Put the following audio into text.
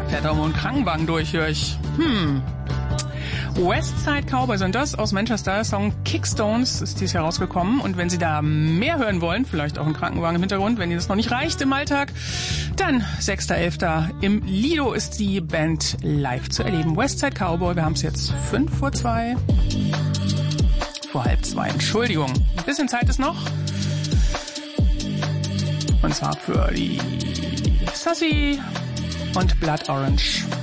fährt da ein Krankenwagen durch, höre ich. Westside Cowboy sind das aus Manchester. Der Song Kickstones ist dieses Jahr rausgekommen. Und wenn Sie da mehr hören wollen, vielleicht auch einen Krankenwagen im Hintergrund, wenn Ihnen das noch nicht reicht im Alltag, dann 6.11. im Lido ist die Band live zu erleben. Westside Cowboy, wir haben es jetzt 1:05. Vor 1:30, Entschuldigung. Ein bisschen Zeit ist noch. Und zwar für die Sassy und Blood Orange.